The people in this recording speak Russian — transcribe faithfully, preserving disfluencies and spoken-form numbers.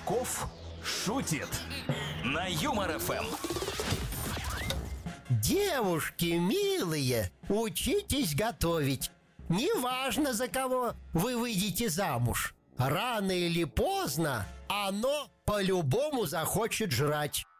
Кошельков шутит на Юмор ФМ. Девушки милые, учитесь готовить. Неважно, за кого вы выйдете замуж. Рано или поздно оно по-любому захочет жрать.